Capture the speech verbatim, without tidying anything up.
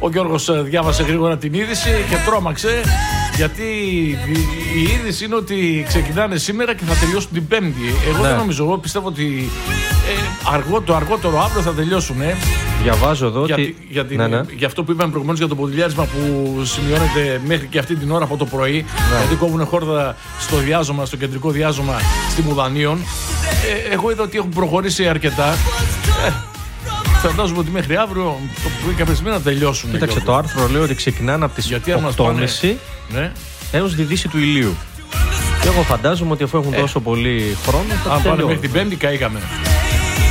Ο Γιώργος διάβασε γρήγορα την είδηση και τρόμαξε, γιατί η είδηση είναι ότι ξεκινάνε σήμερα και θα τελειώσουν την Πέμπτη. Εγώ ναι. δεν νομίζω, εγώ πιστεύω ότι ε, αργό, το αργότερο αύριο θα τελειώσουν. Ε. Διαβάζω εδώ για, ότι... για, την, ναι, ναι. για αυτό που είπαμε προηγουμένως για το ποδηλιάρισμα που σημειώνεται μέχρι και αυτή την ώρα από το πρωί. Ναι. Γιατί κόβουν χόρδα στο διάζωμα, στο κεντρικό διάζωμα στη Μουδανίων. Ε, εγώ είδα ότι έχουν προχωρήσει αρκετά. Ε, φαντάζομαι ότι μέχρι αύριο το πρωί κάποια στιγμή να τελειώσουν. Κοίταξε, το άρθρο λέει ότι ξεκινάνε από τις οκτώ και μισή ναι. έως τη δύση του ηλίου. Και εγώ φαντάζομαι ότι αφού έχουν ε. τόσο πολύ χρόνο. Αν πάνε μέχρι την Πέμπτη, καήκαμε.